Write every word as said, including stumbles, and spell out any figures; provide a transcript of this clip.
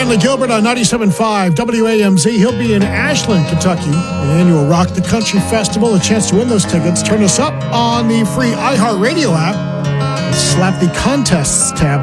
Stanley Gilbert on ninety-seven point five W A M Z. He'll be in Ashland, Kentucky, the annual Rock the Country Festival. A chance to win those tickets. Turn us up on the free iHeartRadio app. Slap the contests tab